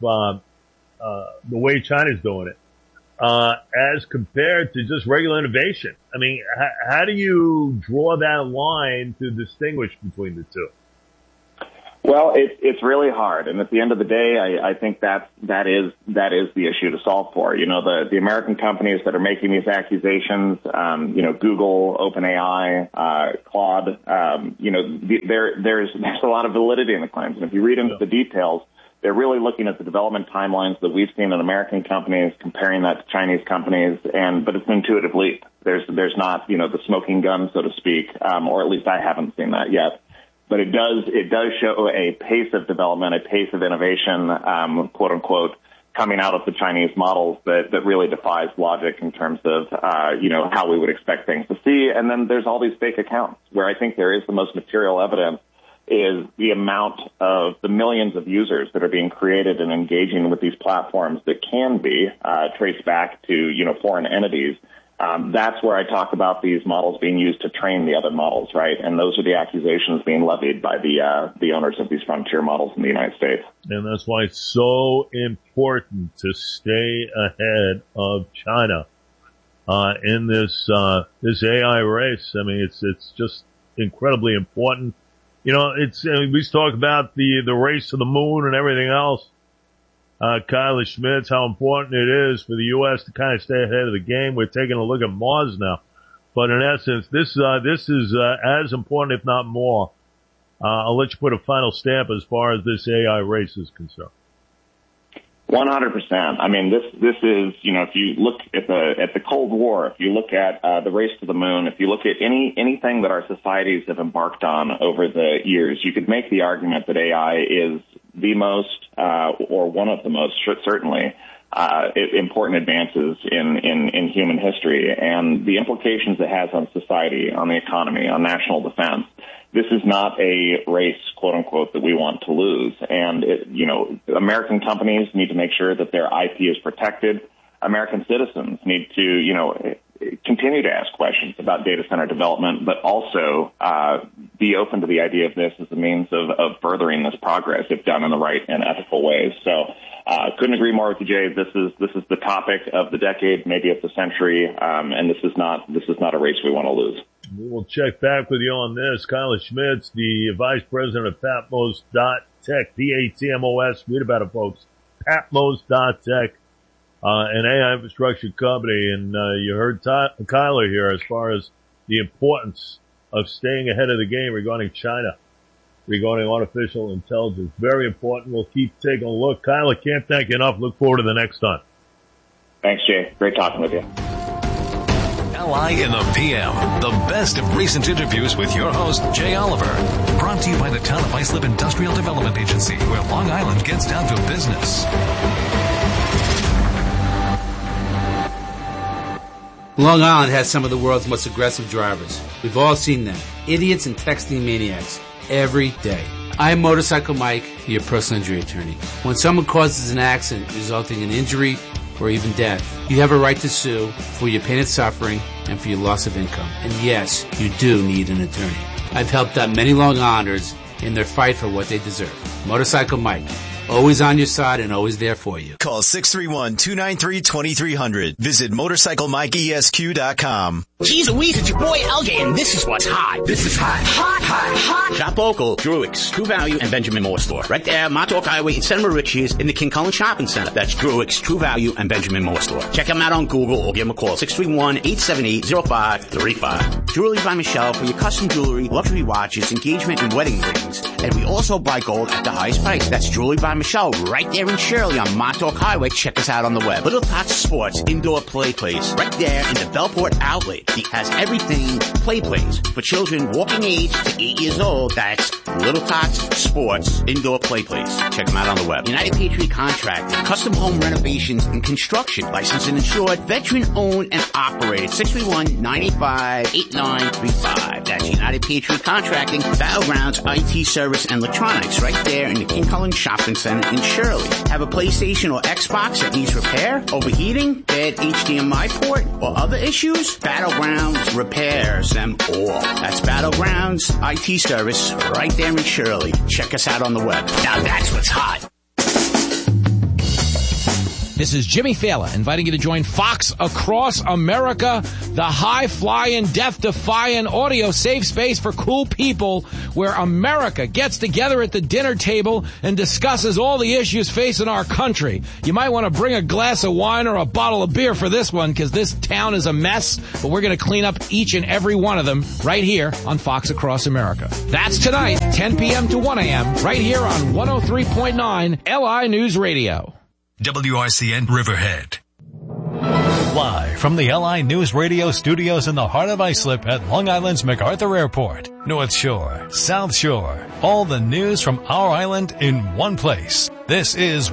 the way China's doing it, as compared to just regular innovation. I mean, how do you draw that line to distinguish between the two? Well, it's really hard, and at the end of the day, I think that is the issue to solve for. You know, the American companies that are making these accusations, you know, Google, OpenAI, Claude, you know, there's a lot of validity in the claims, and if you read into the details, they're really looking at the development timelines that we've seen in American companies, comparing that to Chinese companies, but it's an intuitive leap. There's not, you know, the smoking gun, so to speak, or at least I haven't seen that yet. But it does show a pace of development, a pace of innovation, quote unquote, coming out of the Chinese models that really defies logic in terms of, you know, how we would expect things to see. And then there's all these fake accounts where I think there is the most material evidence is the amount of the millions of users that are being created and engaging with these platforms that can be traced back to, you know, foreign entities. That's where I talk about these models being used to train the other models, right? And those are the accusations being levied by the owners of these frontier models in the United States. And that's why it's so important to stay ahead of China in this AI race. I mean, it's just incredibly important. You know, we talk about the race to the moon and everything else. Kyla Schmitz, how important it is for the U.S. to kind of stay ahead of the game. We're taking a look at Mars now. But in essence, this is as important, if not more. I'll let you put a final stamp as far as this AI race is concerned. 100%. I mean, this is, you know, if you look at the Cold War, if you look at the race to the moon, if you look at anything that our societies have embarked on over the years, you could make the argument that AI is the most, or one of the most, certainly, important advances in human history, and the implications it has on society, on the economy, on national defense. This is not a race, quote unquote, that we want to lose. And you know, American companies need to make sure that their IP is protected. American citizens need to, you know, continue to ask questions about data center development, but also be open to the idea of this as a means of furthering this progress if done in the right and ethical ways. So couldn't agree more with you, Jay. This is the topic of the decade, maybe of the century, and this is not a race we want to lose. We will check back with you on this. Kyla Schmitz, the Vice President of Patmos.tech, P-A-T-M-O-S. Read about it, folks. Patmos.tech. An AI infrastructure company, and you heard Kyler here as far as the importance of staying ahead of the game regarding China, regarding artificial intelligence. Very important. We'll keep taking a look. Kyler, can't thank you enough. Look forward to the next time. Thanks, Jay. Great talking with you. LI in the PM, the best of recent interviews with your host, Jay Oliver. Brought to you by the Town of Islip Industrial Development Agency, where Long Island gets down to business. Long Island has some of the world's most aggressive drivers. We've all seen them. Idiots and texting maniacs. Every day. I'm Motorcycle Mike, your personal injury attorney. When someone causes an accident resulting in injury or even death, you have a right to sue for your pain and suffering and for your loss of income. And yes, you do need an attorney. I've helped out many Long Islanders in their fight for what they deserve. Motorcycle Mike. Always on your side and always there for you. Call 631-293-2300. Visit MotorcycleMikeESQ.com. Geez Louise, it's your boy LJ, and this is what's hot. This is hot. Hot, hot, hot. Shop local, Druick's, True Value, and Benjamin Moore Store. Right there, Montauk Highway in Center Richies in the King Cullen Shopping Center. That's Druick's, True Value, and Benjamin Moore Store. Check them out on Google or give them a call. 631-878-0535. Jewelry by Michelle for your custom jewelry, luxury watches, engagement, and wedding rings. And we also buy gold at the highest price. That's Jewelry by Michelle right there in Shirley on Montauk Highway. Check us out on the web. Little Tots Sports Indoor Play Place right there in the Bellport Outlet. It has everything play place for children walking age to 8 years old. That's Little Tots Sports Indoor Play Place. Check them out on the web. United Patriot Contracting, custom home renovations and construction. Licensed and insured, veteran owned and operated. 631-958-8935. That's United Patriot Contracting, Battlegrounds, IT service and electronics right there in the King Cullen Shopping Center in Shirley. Have a PlayStation or Xbox that needs repair, overheating, bad HDMI port, or other issues? Battlegrounds repairs them all. That's Battlegrounds IT service right there in Shirley. Check us out on the web. Now that's what's hot. This is Jimmy Fallon inviting you to join Fox Across America, the high-flying, death-defying audio safe space for cool people where America gets together at the dinner table and discusses all the issues facing our country. You might want to bring a glass of wine or a bottle of beer for this one because this town is a mess, but we're going to clean up each and every one of them right here on Fox Across America. That's tonight, 10 p.m. to 1 a.m., right here on 103.9 LI News Radio. WRCN Riverhead. Live from the LI News Radio studios in the heart of Islip at Long Island's MacArthur Airport. North Shore, South Shore, all the news from our island in one place. This is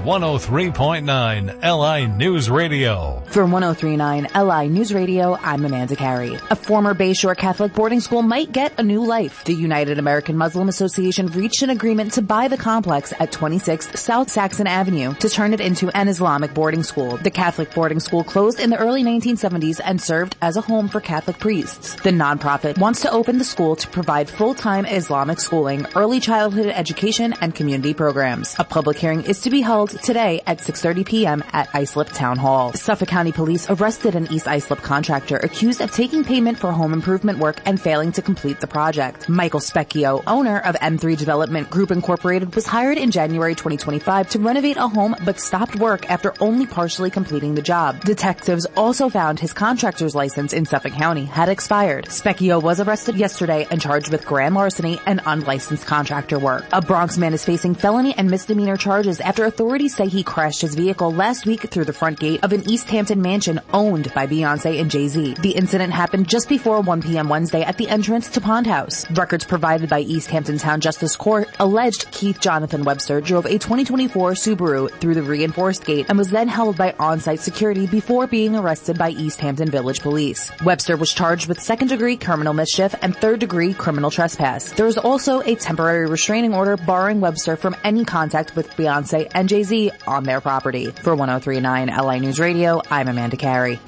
103.9 LI News Radio. For 103.9 LI News Radio, I'm Amanda Carey. A former Bayshore Catholic boarding school might get a new life. The United American Muslim Association reached an agreement to buy the complex at 26 South Saxon Avenue to turn it into an Islamic boarding school. The Catholic boarding school closed in the early 1970s and served as a home for Catholic priests. The nonprofit wants to open the school to provide full-time Islamic schooling, early childhood education, and community programs. A public hearing is to be held today at 6:30 p.m. at Islip Town Hall. Suffolk County Police arrested an East Islip contractor accused of taking payment for home improvement work and failing to complete the project. Michael Specchio, owner of M3 Development Group Incorporated, was hired in January 2025 to renovate a home but stopped work after only partially completing the job. Detectives also found his contractor's license in Suffolk County had expired. Specchio was arrested yesterday and charged with grand larceny and unlicensed contractor work. A Bronx man is facing felony and misdemeanor charges after authorities say he crashed his vehicle last week through the front gate of an East Hampton mansion owned by Beyonce and Jay-Z. The incident happened just before 1 p.m. Wednesday at the entrance to Pond House. Records provided by East Hampton Town Justice Court alleged Keith Jonathan Webster drove a 2024 Subaru through the reinforced gate and was then held by on-site security before being arrested by East Hampton Village Police. Webster was charged with second-degree criminal mischief and third-degree criminal trespass. There was also a temporary restraining order barring Webster from any contact with Beyonce and Jay-Z on their property. For 103.9 LI News Radio, I'm Amanda Carey.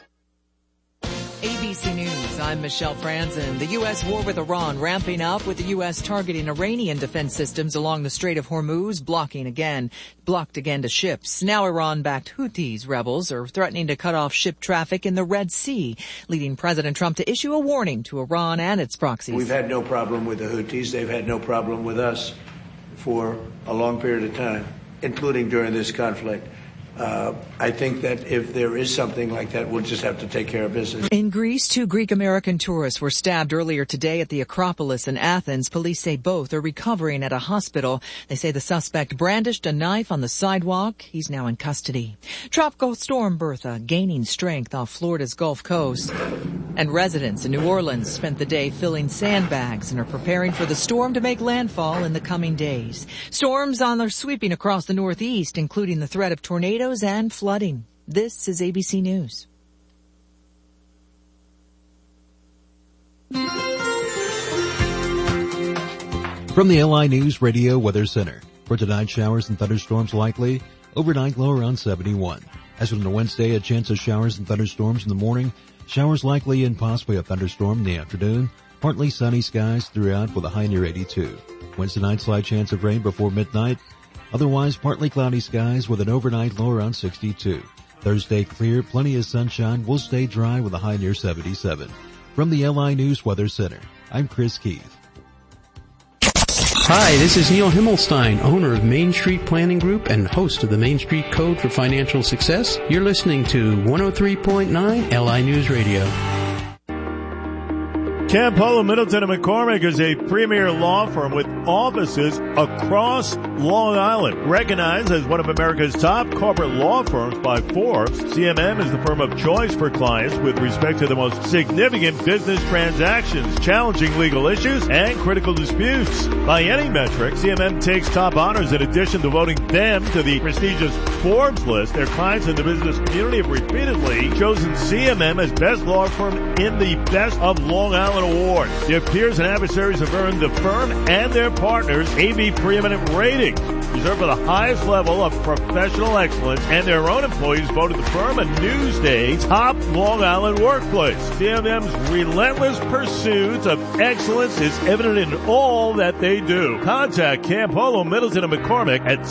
ABC News, I'm Michelle Franzen. The U.S. war with Iran ramping up, with the U.S. targeting Iranian defense systems along the Strait of Hormuz, blocked again to ships. Now Iran-backed Houthis rebels are threatening to cut off ship traffic in the Red Sea, leading President Trump to issue a warning to Iran and its proxies. We've had no problem with the Houthis. They've had no problem with us for a long period of time, including during this conflict. I think that if there is something like that, we'll just have to take care of business. In Greece, 2 Greek-American tourists were stabbed earlier today at the Acropolis in Athens. Police say both are recovering at a hospital. They say the suspect brandished a knife on the sidewalk. He's now in custody. Tropical storm Bertha gaining strength off Florida's Gulf Coast. And residents in New Orleans spent the day filling sandbags and are preparing for the storm to make landfall in the coming days. Storms are sweeping across the Northeast, including the threat of tornadoes and flooding. This is ABC News. From the LI News Radio Weather Center. For tonight, showers and thunderstorms likely. Overnight low around 71. As for Wednesday, a chance of showers and thunderstorms in the morning. Showers likely and possibly a thunderstorm in the afternoon. Partly sunny skies throughout with a high near 82. Wednesday night, slight chance of rain before midnight. Otherwise, partly cloudy skies with an overnight low around 62. Thursday, clear, plenty of sunshine, will stay dry with a high near 77. From the LI News Weather Center, I'm Chris Keith. Hi, this is Neil Himmelstein, owner of Main Street Planning Group and host of the Main Street Code for Financial Success. You're listening to 103.9 LI News Radio. Campolo, Middleton & McCormick is a premier law firm with offices across Long Island. Recognized as one of America's top corporate law firms by Forbes, CMM is the firm of choice for clients with respect to the most significant business transactions, challenging legal issues, and critical disputes. By any metric, CMM takes top honors in addition to voting them to the prestigious Forbes list. Their clients in the business community have repeatedly chosen CMM as best law firm in the Best of Long Island Award. Their peers and adversaries have earned the firm and their partners AV Preeminent ratings, reserved for the highest level of professional excellence, and their own employees voted the firm a Newsday top Long Island workplace. CMM's relentless pursuit of excellence is evident in all that they do. Contact Campolo, Middleton & McCormick at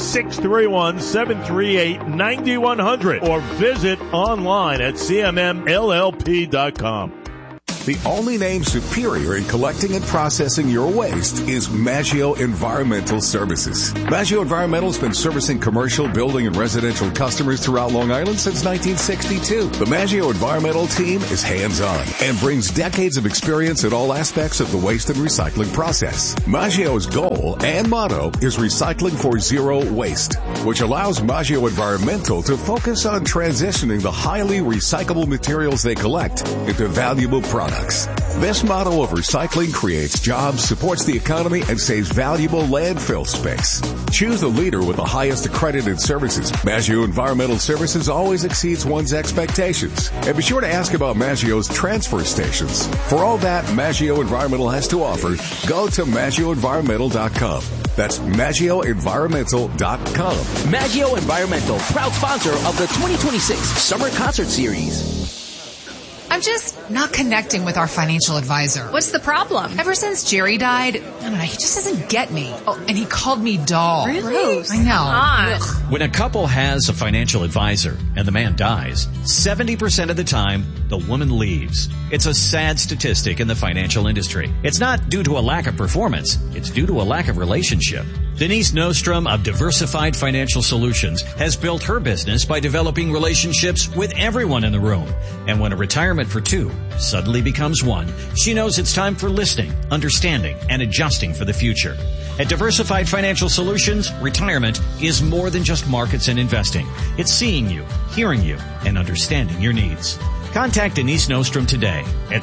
631-738-9100 or visit online at cmmllp.com. The only name superior in collecting and processing your waste is Maggio Environmental Services. Maggio Environmental has been servicing commercial, building, and residential customers throughout Long Island since 1962. The Maggio Environmental team is hands-on and brings decades of experience in all aspects of the waste and recycling process. Maggio's goal and motto is recycling for zero waste, which allows Maggio Environmental to focus on transitioning the highly recyclable materials they collect into valuable products. This model of recycling creates jobs, supports the economy, and saves valuable landfill space. Choose the leader with the highest accredited services. Maggio Environmental Services always exceeds one's expectations. And be sure to ask about Maggio's transfer stations. For all that Maggio Environmental has to offer, go to MaggioEnvironmental.com. That's MaggioEnvironmental.com. Maggio Environmental, proud sponsor of the 2026 Summer Concert Series. I'm just not connecting with our financial advisor. What's the problem? Ever since Jerry died, I don't know, he just doesn't get me. Oh, and he called me doll. Really? I know. When a couple has a financial advisor and the man dies, 70% of the time, the woman leaves. It's a sad statistic in the financial industry. It's not due to a lack of performance. It's due to a lack of relationship. Denise Nostrom of Diversified Financial Solutions has built her business by developing relationships with everyone in the room. And when a retirement for two suddenly becomes one, she knows it's time for listening, understanding, and adjusting for the future. At Diversified Financial Solutions, retirement is more than just markets and investing. It's seeing you, hearing you, and understanding your needs. Contact Denise Nostrom today at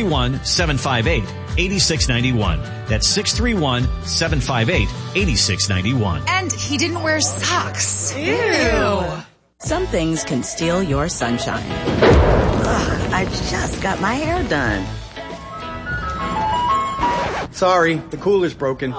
631-758-8691. That's 631-758-8691. And he didn't wear socks. Ew. Some things can steal your sunshine. Ugh, I just got my hair done. Sorry, the cooler's broken.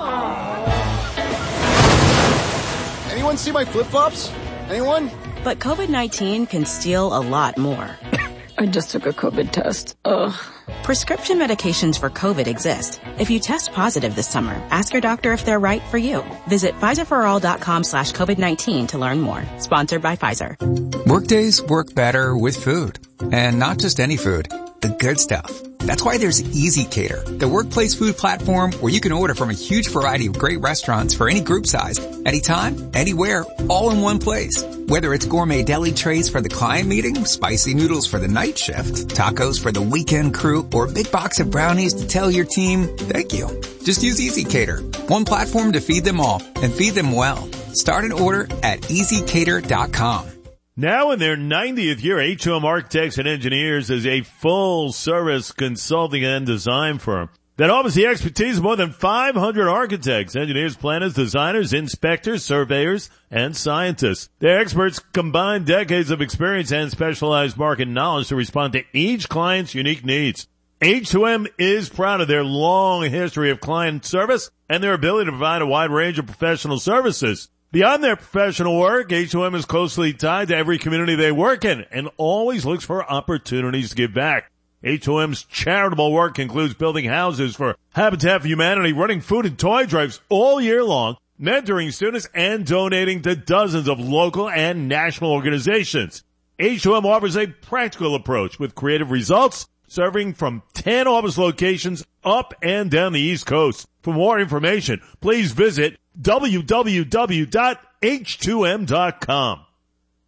Anyone see my flip-flops? Anyone? But COVID-19 can steal a lot more. I just took a COVID test. Ugh. Prescription medications for COVID exist. If you test positive this summer, ask your doctor if they're right for you. Visit PfizerForAll.com/COVID-19 to learn more. Sponsored by Pfizer. Workdays work better with food. And not just any food. The good stuff. That's why there's EasyCater, the workplace food platform where you can order from a huge variety of great restaurants for any group size, anytime, anywhere, all in one place. Whether it's gourmet deli trays for the client meeting, spicy noodles for the night shift, tacos for the weekend crew, or a big box of brownies to tell your team, thank you. Just use EasyCater, one platform to feed them all, and feed them well. Start an order at EasyCater.com. Now in their 90th year, H2M Architects and Engineers is a full-service consulting and design firm that offers the expertise of more than 500 architects, engineers, planners, designers, inspectors, surveyors, and scientists. Their experts combine decades of experience and specialized market knowledge to respond to each client's unique needs. H2M is proud of their long history of client service and their ability to provide a wide range of professional services. Beyond their professional work, H2M is closely tied to every community they work in and always looks for opportunities to give back. H2M's charitable work includes building houses for Habitat for Humanity, running food and toy drives all year long, mentoring students, and donating to dozens of local and national organizations. H2M offers a practical approach with creative results, serving from 10 office locations up and down the East Coast. For more information, please visit www.h2m.com.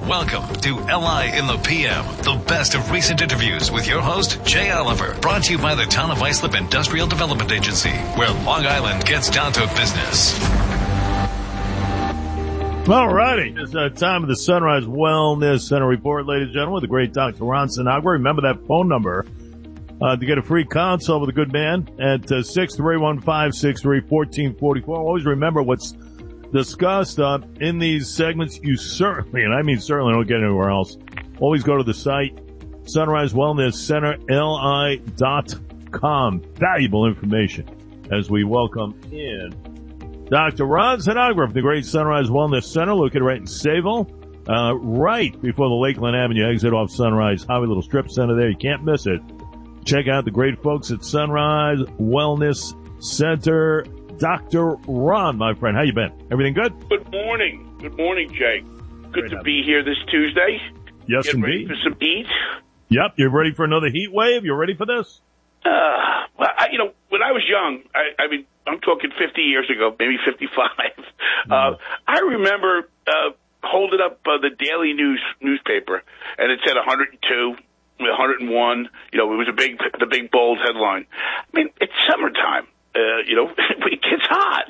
Welcome to LI in the PM, the best of recent interviews with your host, Jay Oliver. Brought to you by the Town of Islip Industrial Development Agency, where Long Island gets down to business. All righty. It's time of the Sunrise Wellness Center report, ladies and gentlemen, with the great Dr. Ron Sinagua. Remember that phone number to get a free consult with a good man at 631-563-1444. Always remember what's discussed in these segments. You certainly, and I mean certainly, don't get anywhere else. Always go to the site, Sunrise Wellness Center, li.com. Valuable information as we welcome in Dr. Ron Sinagua from the great Sunrise Wellness Center, located right in Sayville, right before the Lakeland Avenue exit off Sunrise Highway, little strip center there. You can't miss it. Check out the great folks at Sunrise Wellness Center. Dr. Ron, my friend, how you been? Everything good? Good morning. Good morning, Jay. Good to be here this Tuesday. Yes, Get indeed. ready for some heat. Yep, you're ready for another heat wave? You ready for this? Well, when I was young, I mean, I'm talking 50 years ago, maybe 55. I remember holding up the Daily newspaper, and it said 102, 101. You know, it was the big bold headline. I mean, it's summertime. It gets hot.